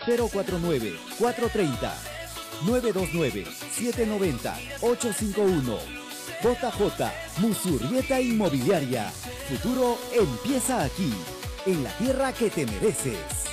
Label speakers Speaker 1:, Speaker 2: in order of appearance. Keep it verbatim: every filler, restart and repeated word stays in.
Speaker 1: cero cuatro nueve, cuatro tres cero, nueve dos nueve, siete nueve cero, ocho cinco uno. J J Musurrieta Inmobiliaria. Futuro empieza aquí, en la tierra que te mereces.